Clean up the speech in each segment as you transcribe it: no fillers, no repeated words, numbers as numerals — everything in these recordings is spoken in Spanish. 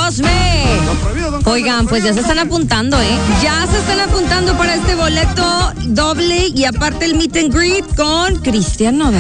Cosme. Oigan, pues ya se están apuntando, ¿eh? Ya se están apuntando para este boleto doble y aparte el meet and greet con Cristian Nodal.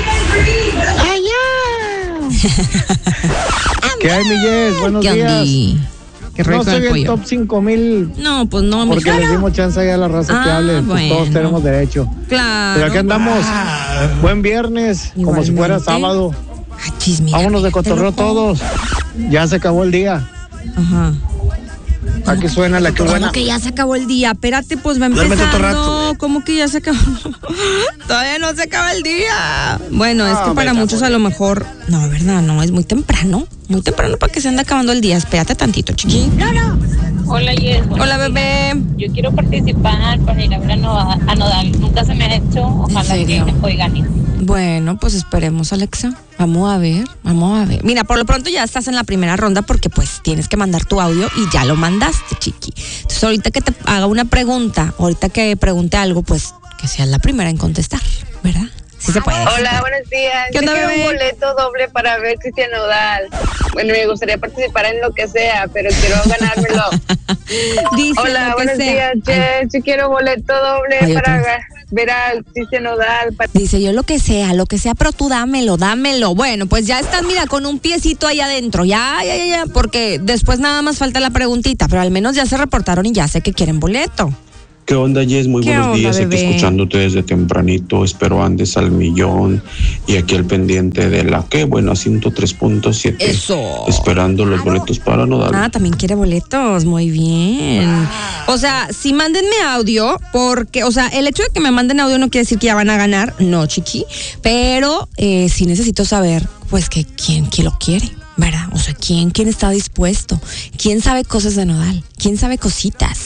¿Qué hay, mi Jess? Buenos días. No soy el top 5,000. No, pues no, porque les dimos chance ya a la raza que hable. Pues bueno. Todos tenemos derecho. Claro. Pero aquí andamos. Buen viernes, igualmente. Como si fuera sábado. Vámonos de cotorreo todos. Ya se acabó el día. Ajá. Aquí suena la que buena. ¿Cómo que ya se acabó el día? Espérate, pues va empezando. ¿Cómo que ya se acabó? Todavía no se acaba el día. Bueno, es que para muchos a lo mejor... No, ¿verdad? No, es muy temprano. Muy temprano para que se ande acabando el día. Espérate tantito, chiqui. No. Hola, Jess. Hola, bebé. Yo quiero participar para ir a ver a Nodal. Nunca se me ha hecho. Ojalá que hoy gane. Bueno, pues esperemos, Alexa. Vamos a ver. Mira, por lo pronto ya estás en la primera ronda porque pues tienes que mandar tu audio y ya lo mandaste, chiqui. Entonces ahorita que te haga una pregunta, ahorita que pregunte algo, pues que seas la primera en contestar, ¿verdad? Sí se puede. Hola, buenos días. ¿Qué onda, quiero bebé? un boleto doble para ver Cristian Nodal. Bueno, me gustaría participar en lo que sea, pero quiero ganármelo. Dice hola, buenos días, Jess. Yo quiero boleto doble para ver a Cristian Nodal. Dice, yo lo que sea, pero tú dámelo. Bueno, pues ya están, mira, con un piecito ahí adentro. Ya, porque después nada más falta la preguntita, pero al menos ya se reportaron y ya sé que quieren boleto. ¿Qué onda, Jess? Muy buenos días. Aquí escuchándote desde tempranito. Espero andes al millón. Y aquí al pendiente de la que, bueno, 103.7. Eso. Esperando los boletos para Nodal. Ah, también quiere boletos. Muy bien. O sea, sí, mándenme audio, porque, o sea, el hecho de que me manden audio no quiere decir que ya van a ganar. No, chiqui. Pero sí necesito saber, pues, que quién lo quiere, ¿verdad? O sea, ¿quién está dispuesto? ¿Quién sabe cosas de Nodal? ¿Quién sabe cositas?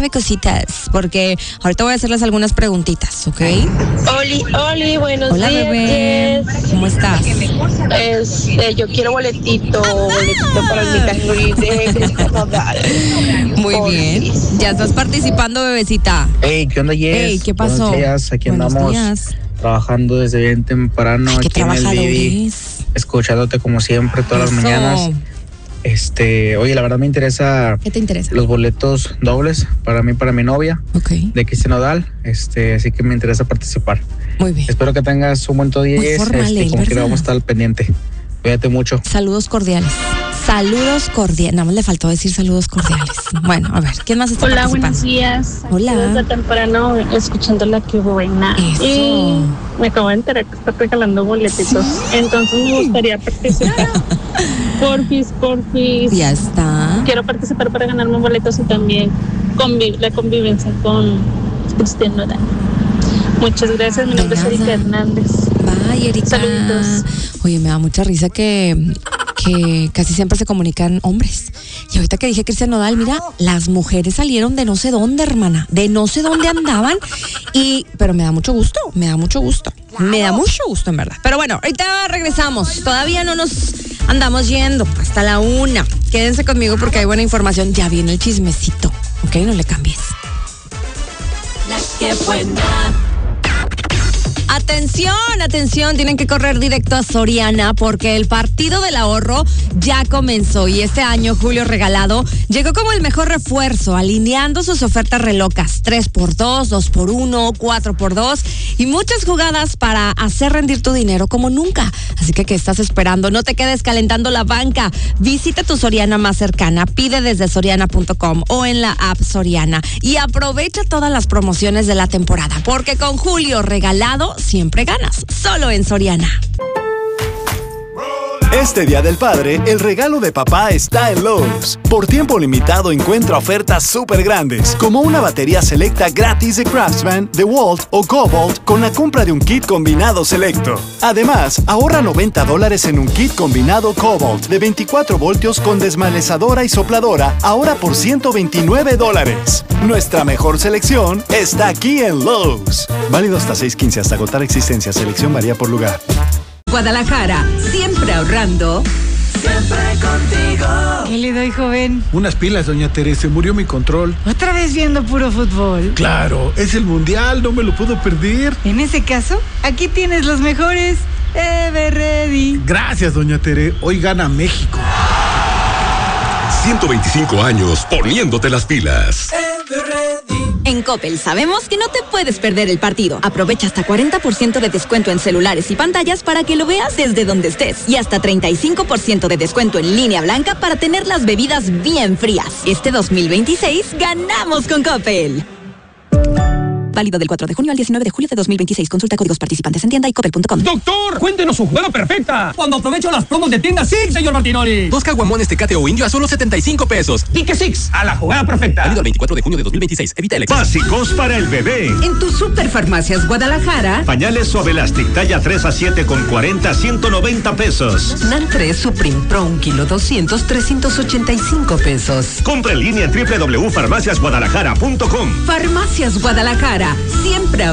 Porque ahorita voy a hacerles algunas preguntitas, ¿ok? Oli, buenos Hola, días. bebé. ¿Cómo estás? Yo quiero boletito para el meet and greet de Cristian Nodal. Muy bien. Ya estás participando, bebecita. Hey, ¿qué onda, Jess? Hey, ¿qué pasó? Buenos días, aquí andamos. Trabajando desde bien temprano. Ay, aquí en el Didi, escuchándote como siempre todas las mañanas. Oye, la verdad me interesa. ¿Qué te interesa? Los boletos dobles para mí, para mi novia, de Cristian Nodal, así que me interesa participar. Muy bien. Espero que tengas un buen día, muy formal, como que vamos a estar al pendiente. Cuídate mucho. Saludos cordiales. Nada más le faltó decir saludos cordiales. Bueno, a ver, ¿quién más está Hola, participando? buenos días. Hola. Desde temprano escuchando la que buena. Eso. Y me acabo de enterar que está regalando boletitos. Entonces me gustaría participar. Porfis. Ya está. Quiero participar para ganarme boletos y también la convivencia con Cristian Nodal. Muchas gracias. Mi nombre es Erika Hernández. Bye, Erika. Saluditos. Oye, me da mucha risa que casi siempre se comunican hombres. Y ahorita que dije Cristian Nodal, mira, las mujeres salieron de no sé dónde, hermana. De no sé dónde andaban. Pero me da mucho gusto. Me da mucho gusto, en verdad. Pero bueno, ahorita regresamos. Todavía no nos andamos yendo. Hasta la 1. Quédense conmigo porque hay buena información. Ya viene el chismecito. Ok, no le cambies. La que buena. Atención, tienen que correr directo a Soriana porque el partido del ahorro ya comenzó y este año Julio Regalado llegó como el mejor refuerzo, alineando sus ofertas relocas, 3x2, 2x1, 4x2 y muchas jugadas para hacer rendir tu dinero como nunca. Así que, ¿qué estás esperando? No te quedes calentando la banca. Visita tu Soriana más cercana, pide desde soriana.com o en la app Soriana y aprovecha todas las promociones de la temporada porque con Julio Regalado siempre ganas, solo en Soriana. Este Día del Padre, el regalo de papá está en Lowe's. Por tiempo limitado encuentra ofertas súper grandes, como una batería selecta gratis de Craftsman, DeWalt o Kobalt con la compra de un kit combinado selecto. Además, ahorra $90 en un kit combinado Kobalt de 24 voltios con desmalezadora y sopladora, ahora por $129. Nuestra mejor selección está aquí en Lowe's. Válido hasta 6/15 hasta agotar existencia. Selección varía por lugar. Guadalajara, siempre ahorrando. Siempre contigo. ¿Qué le doy, joven? Unas pilas, doña Teresa, murió mi control. ¿Otra vez viendo puro fútbol? Claro, es el mundial, no me lo puedo perder. En ese caso, aquí tienes los mejores. Ever Ready. Gracias, doña Tere, hoy gana México. 125 años poniéndote las pilas. En Coppel sabemos que no te puedes perder el partido. Aprovecha hasta 40% de descuento en celulares y pantallas para que lo veas desde donde estés. Y hasta 35% de descuento en línea blanca para tener las bebidas bien frías. Este 2026 ganamos con Coppel. Válido del 4 de junio al 19 de julio de 2026. Consulta códigos participantes en tienda y coppel.com. ¡Doctor! ¡Cuéntenos su jugada perfecta! Cuando aprovecho las promos de tienda Six, señor Martinoli. 2 caguamones Tecate o Indio a solo 75 pesos. Pique Six, a la jugada perfecta. Válido el 24 de junio de 2026. Evita el exceso. Básicos para el bebé. En tu Superfarmacias Guadalajara. Pañales Suavelastic, talla 3 a 7 con 40, 190 pesos. NAN 3 Supreme Pro 1 kilo 200, 385 pesos. Compra en línea en www.farmaciasguadalajara.com. Farmacias Guadalajara. Siempre